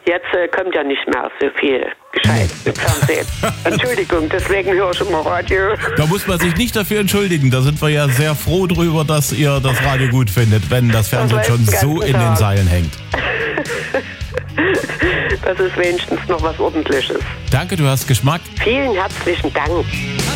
Jetzt kommt ja nicht mehr so viel gescheit im Fernsehen. Entschuldigung, deswegen höre ich immer Radio. Da muss man sich nicht dafür entschuldigen. Da sind wir ja sehr froh drüber, dass ihr das Radio gut findet, wenn das Fernsehen schon so in den Seilen hängt. Das ist wenigstens noch was Ordentliches. Danke, du hast Geschmack. Vielen herzlichen Dank.